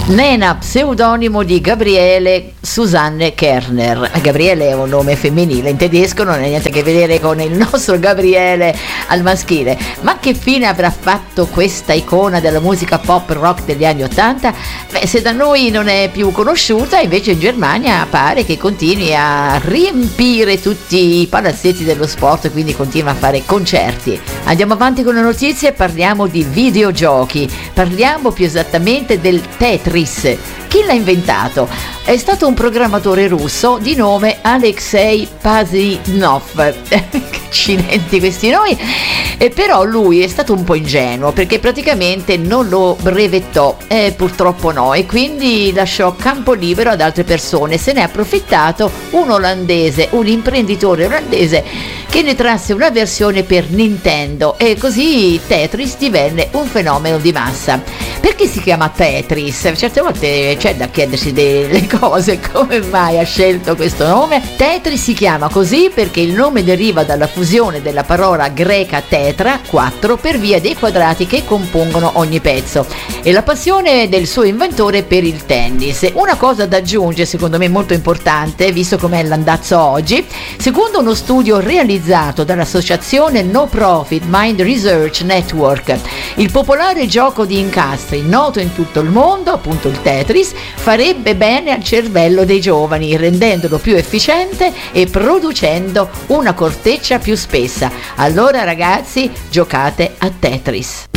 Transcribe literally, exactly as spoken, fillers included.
Nena, pseudonimo di Gabriele Susanne Kerner. Gabriele è un nome femminile, in tedesco non ha niente a che vedere con il nostro Gabriele al maschile. Ma che fine avrà fatto questa icona della musica pop rock degli anni ottanta? Beh, se da noi non è più conosciuta, invece in Germania pare che continui a riempire tutti i palazzetti dello sport, quindi continua a fare concerti. Andiamo avanti con le notizie, parliamo di videogiochi, parliamo più esattamente del Tetris. Chi l'ha inventato? È stato un programmatore russo di nome Alexei Pazhinov. Accidenti questi nomi. E però lui è stato un po' ingenuo, perché praticamente non lo brevettò, eh, purtroppo no, e quindi lasciò campo libero ad altre persone. Se ne è approfittato un olandese, un imprenditore olandese, che ne trasse una versione per Nintendo, e così Tetris divenne un fenomeno di massa. Perché si chiama Tetris? Certe volte c'è da chiedersi delle cose, come mai ha scelto questo nome? Tetris si chiama così perché il nome deriva dalla fusione della parola greca tetra, quattro, per via dei quadrati che compongono ogni pezzo, e la passione del suo inventore per il tennis. Una cosa da aggiungere, secondo me molto importante, visto com'è l'andazzo oggi: secondo uno studio realizzato dall'associazione no profit Mind Research Network, il popolare gioco di incastri noto in tutto il mondo, appunto il Tetris, farebbe bene al cervello dei giovani, rendendolo più efficiente e producendo una corteccia più spessa. Allora ragazzi, giocate a Tetris.